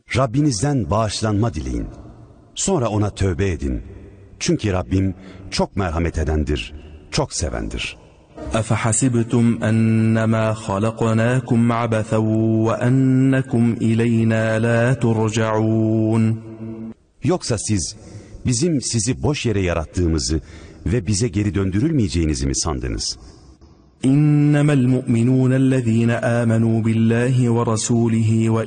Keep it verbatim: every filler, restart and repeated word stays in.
Rabbinizden bağışlanma dileyin. Sonra ona tövbe edin. Çünkü Rabbim çok merhamet edendir, çok sevendir. أَفَحَسِبْتُمْ أَنَّمَا خَلَقْنَاكُمْ عَبَثًا وَأَنَّكُمْ إِلَيْنَا لَا تُرْجَعُونَ Yoksa siz bizim sizi boş yere yarattığımızı ve bize geri döndürülmeyeceğinizi mi sandınız? إِنَّمَا الْمُؤْمِنُونَ الَّذ۪ينَ آمَنُوا بِاللّٰهِ وَرَسُولِهِ